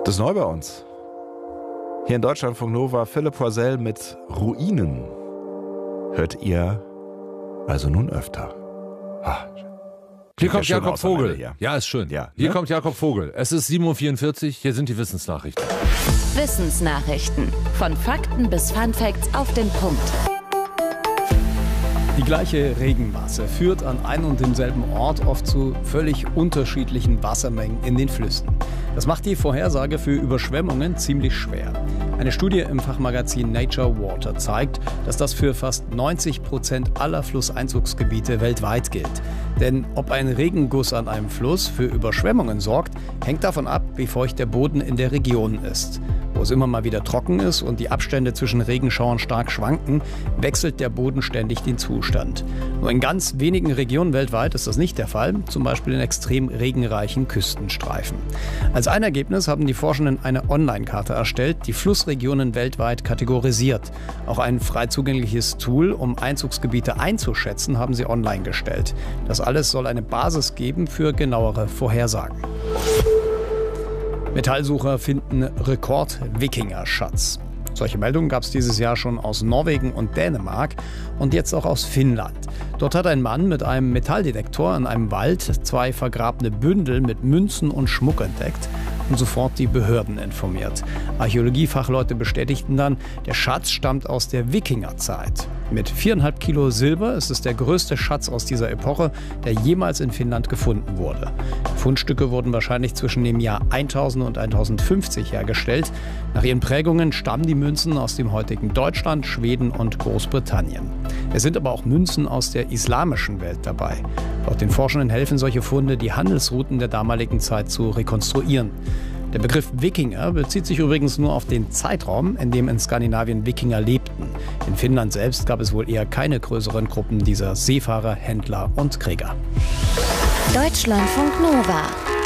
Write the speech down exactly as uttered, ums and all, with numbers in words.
Das ist neu bei uns. Hier in Deutschlandfunk Nova, Philipp Poisel mit Ruinen. Hört ihr also nun öfter. Ah, hier kommt ja Jakob Vogel. Hier. Ja, ist schön. Ja, hier ne? kommt Jakob Vogel. Es ist sieben Uhr vierundvierzig, hier sind die Wissensnachrichten. Wissensnachrichten. Von Fakten bis Funfacts auf den Punkt. Die gleiche Regenmasse führt an einem und demselben Ort oft zu völlig unterschiedlichen Wassermengen in den Flüssen. Das macht die Vorhersage für Überschwemmungen ziemlich schwer. Eine Studie im Fachmagazin Nature Water zeigt, dass das für fast neunzig Prozent aller Flusseinzugsgebiete weltweit gilt. Denn ob ein Regenguss an einem Fluss für Überschwemmungen sorgt, hängt davon ab, wie feucht der Boden in der Region ist. Wo es immer mal wieder trocken ist und die Abstände zwischen Regenschauern stark schwanken, wechselt der Boden ständig den Zustand. Nur in ganz wenigen Regionen weltweit ist das nicht der Fall, zum Beispiel in extrem regenreichen Küstenstreifen. Als ein Ergebnis haben die Forschenden eine Online-Karte erstellt, die Flussregionen weltweit kategorisiert. Auch ein frei zugängliches Tool, um Einzugsgebiete einzuschätzen, haben sie online gestellt. Das alles soll eine Basis geben für genauere Vorhersagen. Metallsucher finden Rekord-Wikinger-Schatz. Solche Meldungen gab es dieses Jahr schon aus Norwegen und Dänemark und jetzt auch aus Finnland. Dort hat ein Mann mit einem Metalldetektor in einem Wald zwei vergrabene Bündel mit Münzen und Schmuck entdeckt und sofort die Behörden informiert. Archäologiefachleute bestätigten dann, der Schatz stammt aus der Wikingerzeit. Mit viereinhalb Kilo Silber ist es der größte Schatz aus dieser Epoche, der jemals in Finnland gefunden wurde. Die Fundstücke wurden wahrscheinlich zwischen dem Jahr tausend und tausendfünfzig hergestellt. Nach ihren Prägungen stammen die Münzen aus dem heutigen Deutschland, Schweden und Großbritannien. Es sind aber auch Münzen aus der islamischen Welt dabei. Laut den Forschenden helfen solche Funde, die Handelsrouten der damaligen Zeit zu rekonstruieren. Der Begriff Wikinger bezieht sich übrigens nur auf den Zeitraum, in dem in Skandinavien Wikinger lebten. In Finnland selbst gab es wohl eher keine größeren Gruppen dieser Seefahrer, Händler und Krieger. Deutschlandfunk Nova.